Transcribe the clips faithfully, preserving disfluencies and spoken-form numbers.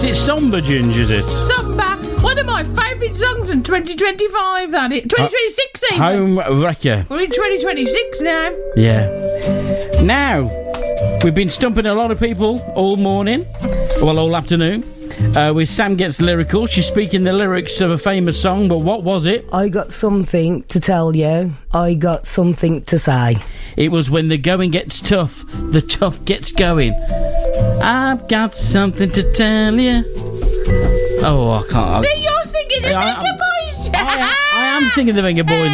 it Somber, Ginge, is it? Samba. One of my favourite songs in twenty twenty-five, that it. twenty twenty-six, even. Home Wrecker. We're in twenty twenty-six now. Yeah. Now, we've been stumping a lot of people all morning. Well, all afternoon. Uh, with Sam Gets Lyrical. She's speaking the lyrics of a famous song, but what was it? I got something to tell you. I got something to say. It was when the going gets tough, the tough gets going. I've got something to tell you. Oh, I can't. See, you're singing the I, Venga Boys. I, I am singing the Venga Boys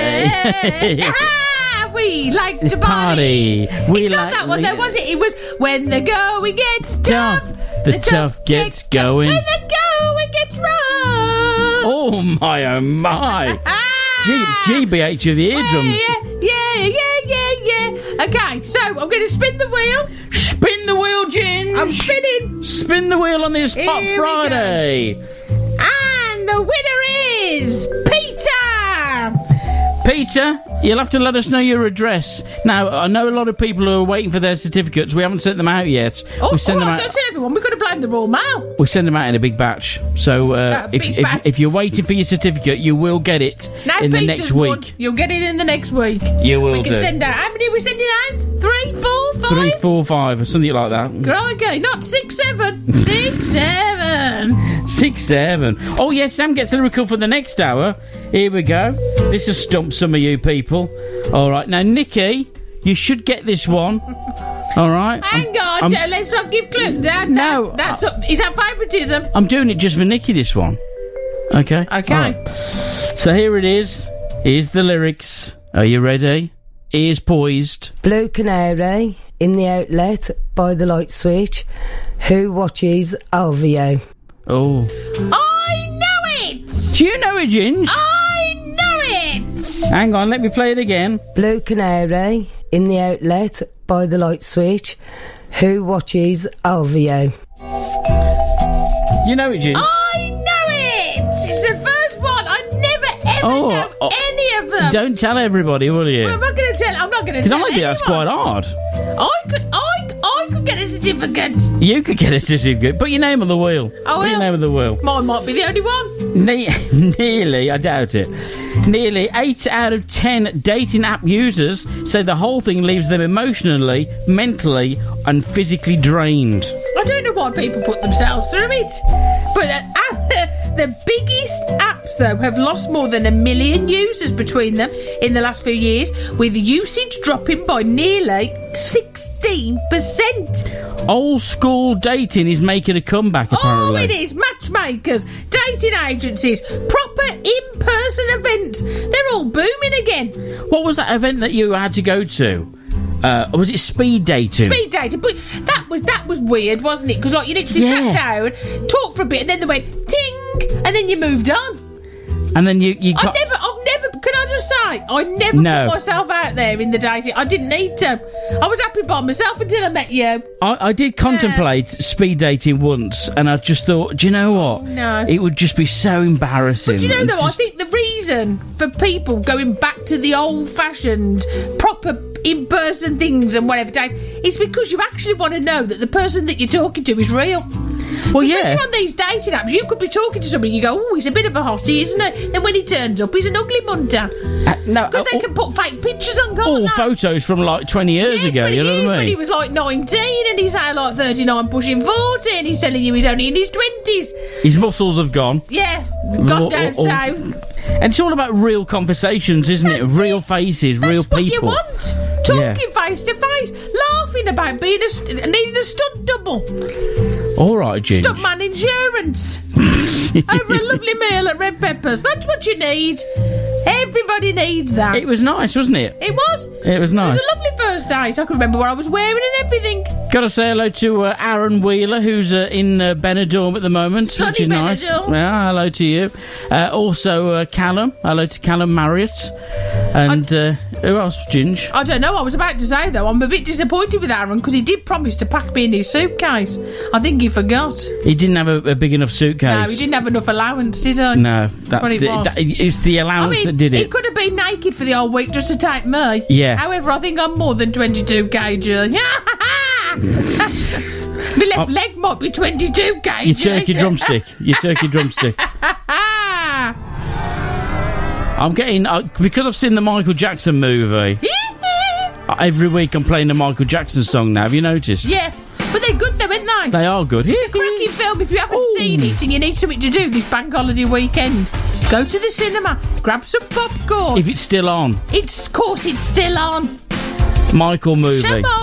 now. We like to Party. party. We it's like not that one, though, was it? It was when the going gets tough, the, the tough, tough gets going. When the going gets rough. Oh my, oh my. G- G B H of the eardrums. Yeah, yeah, yeah, yeah, yeah. Okay, so I'm going to spin the wheel. Spin the wheel, Ginge. I'm spinning. Spin the wheel on this Hot Here Friday. And the winner is Peter. Peter, you'll have to let us know your address. Now, I know a lot of people who are waiting for their certificates. We haven't sent them out yet. Oh, we send oh, them out. don't tell everyone. We've got to blame the Royal Mail. We send them out in a big batch. So, uh, Uh, if, big if, batch. if you're waiting for your certificate, you will get it Now in the Peter's next won. week. You'll get it in the next week. You will We can do. send out. How many are we sending out? Three, four, five? Three, four, five, or something like that. Crikey, not six, seven. Six, seven. Six, seven. Oh, yes, Sam Gets Lyrical for the next hour. Here we go. This has stumped some of you people. All right, now, Nikki, you should get this one. All right? Hang I'm, on, I'm, uh, let's not give clues. That, that, No, that's up. Is that favouritism? I'm doing it just for Nikki, this one. Okay? Okay. All right. So here it is. Here's the lyrics. Are you ready? Ears poised. Blue canary in the outlet by the light switch. Who watches over you? Oh. I know it! Do you know it, Ginge? I know it! Hang on, let me play it again. Blue canary in the outlet by the light switch. Who watches over you? You know it, Ginge? I know it! It's the first one. I never ever Oh, know oh. any of them. Don't tell everybody, will you? I'm not going to tell. I'm not going to Because tell I think that's anyone. quite hard. I could, I, I could get a certificate. You could get a certificate. Put your name on the wheel. I Put your will. name on the wheel. Mine might be the only one. Ne- nearly, I doubt it. Nearly eight out of ten dating app users say the whole thing leaves them emotionally, mentally, and physically drained. I don't know why people put themselves through it. But uh, uh, the biggest apps, though, have lost more than a million users between them in the last few years, with usage dropping by nearly sixteen percent. Old school dating is making a comeback, apparently. Oh, it is. Matchmakers, dating agencies, proper in-person events. They're all booming again. What was that event that you had to go to? Uh, was it speed dating? Speed dating, but that was that was weird, wasn't it? Because like you literally Yeah. sat down, talked for a bit, and then they went ting, and then you moved on. And then you, you I've got... never, I've never. Can I just say, I never No. put myself out there in the dating. I didn't need to. I was happy by myself until I met you. I, I did contemplate speed dating once, and I just thought, do you know what? no. It would just be so embarrassing. Do you know and though? I just- think the reason for people going back to the old-fashioned, proper in-person things and whatever date is because you actually want to know that the person that you're talking to is real. Well, When yeah. you're on these dating apps, you could be talking to somebody, you go, oh, he's a bit of a hottie, isn't he? Then when he turns up, he's an ugly munter. Uh, no, Because they uh, can put fake pictures on, can't all they? photos from like twenty years Yeah, ago, twenty you know years what I when he mean? was like nineteen and he's now like thirty-nine pushing forty and he's telling you he's only in his twenties. His muscles have gone. Yeah, Or- gone down or- or- south. And it's all about real conversations, isn't it? That's Real it. faces, That's real what you people. want. Talking face to face, laughing about being a st- needing a stunt double, All right, Ginge. stuntman insurance over a lovely meal at Red Peppers. That's what you need. Everybody needs that. It was nice, wasn't it? It was. It was nice. It was a lovely first date. I can remember what I was wearing and everything. Got to say hello to uh, Aaron Wheeler, who's uh, in uh, Benidorm at the moment, Sunny which is nice. Benidorm. Yeah, hello to you. Uh, also, uh, Callum. Hello to Callum Marriott. And uh, who else, Ginge? I don't know. I was about to say though, I'm a bit disappointed with Aaron because he did promise to pack me in his suitcase. I think he forgot. He didn't have a, a big enough suitcase. No, he didn't have enough allowance, did he? No, that, what it th- was. that- it's the I allowance mean, that did he it. could have been naked for the whole week just to take me. Yeah. However, I think I'm more than twenty-two kilograms. My left Oh. leg might be twenty-two kg. Your turkey drumstick. Your turkey drumstick. I'm getting... Uh, because I've seen the Michael Jackson movie, uh, every week I'm playing the Michael Jackson song now. Have you noticed? Yeah, but they're good though, aren't they? They are good. It's a cracking film. If you haven't Ooh. seen it and you need something to do this bank holiday weekend, go to the cinema, grab some popcorn. If it's still on. It's, of course, it's still on. Michael movie. Come on.